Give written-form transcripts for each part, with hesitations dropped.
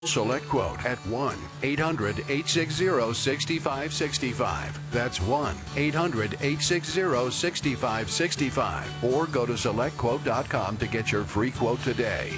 Select Quote at 1-800-860-6565. That's 1-800-860-6565. Or go to SelectQuote.com to get your free quote today.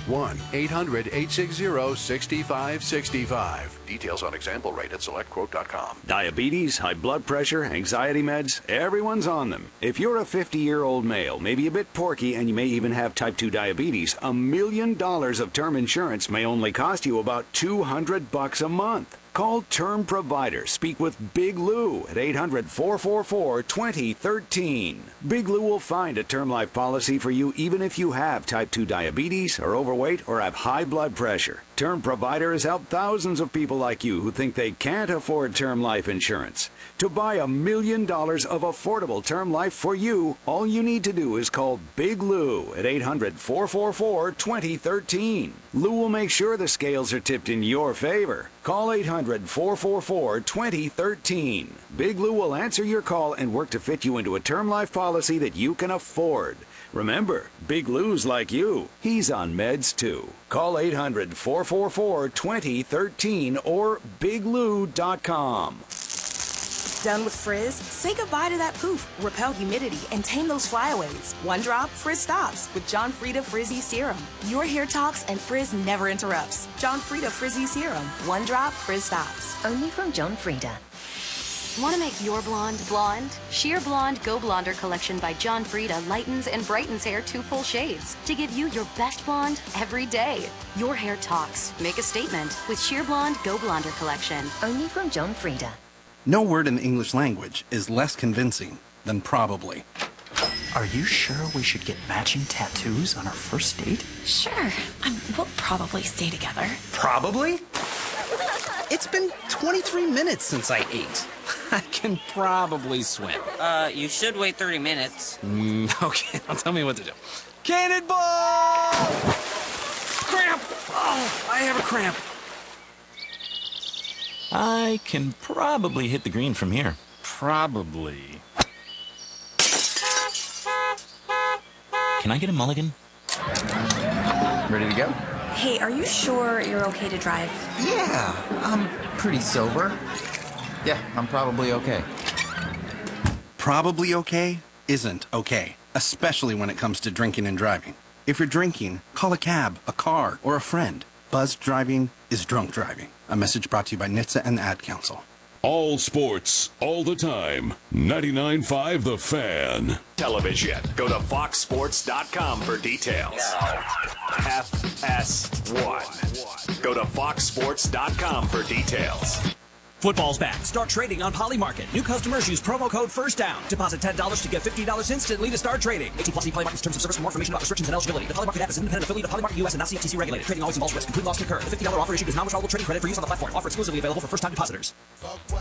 1-800-860-6565. Details on example rate at SelectQuote.com. Diabetes, high blood pressure, anxiety meds, everyone's on them. If you're a 50-year-old male, maybe a bit porky, and you may even have type 2 diabetes, $1 million of term insurance may only cost you about $200 a month. Call Term Provider. Speak with Big Lou at 800-444-2013. Big Lou will find a term life policy for you even if you have type 2 diabetes, are overweight, or have high blood pressure. Term Provider has helped thousands of people like you who think they can't afford term life insurance. To buy $1 million of affordable term life for you, all you need to do is call Big Lou at 800-444-2013. Lou will make sure the scales are tipped in your favor. Call 800-444-2013. Big Lou will answer your call and work to fit you into a term life policy that you can afford. Remember, Big Lou's like you. He's on meds too. Call 800-444-2013 or biglou.com. Done with frizz? Say goodbye to that poof, repel humidity, and tame those flyaways. One drop, frizz stops with John Frieda Frizzy Serum. Your hair talks and frizz never interrupts. John Frieda Frizzy Serum. One drop, frizz stops. Only from John Frieda. Want to make your blonde blonde? Sheer Blonde Go Blonder collection by John Frieda lightens and brightens hair 2 full shades to give you your best blonde every day. Your hair talks. Make a statement with Sheer Blonde Go Blonder collection. Only from John Frieda. No word in the English language is less convincing than probably. Are you sure we should get matching tattoos on our first date? Sure. We'll probably stay together. Probably? It's been 23 minutes since I ate. I can probably swim. You should wait 30 minutes. Okay, now tell me what to do. Cannonball! Cramp! Oh, I have a cramp. I can probably hit the green from here. Probably. Can I get a mulligan? Ready to go? Hey, are you sure you're okay to drive? Yeah, I'm pretty sober. Yeah, I'm probably okay. Probably okay isn't okay, especially when it comes to drinking and driving. If you're drinking, call a cab, a car, or a friend. Buzzed driving is drunk driving. A message brought to you by NHTSA and the Ad Council. All sports, all the time. 99.5 The Fan. Television. Go to foxsports.com for details. FS1. Go to foxsports.com for details. Football's back. Start trading on Polymarket. New customers use promo code FIRSTDOWN. Deposit $10 to get $50 instantly to start trading. 18+ Polymarket's terms of service. For more information about restrictions and eligibility. The Polymarket app is an independent affiliate of Polymarket US and not CFTC regulated. Trading always involves risk. Complete loss can occur. The $50 offer issued is non-withdrawable trading credit for use on the platform. Offer exclusively available for first-time depositors.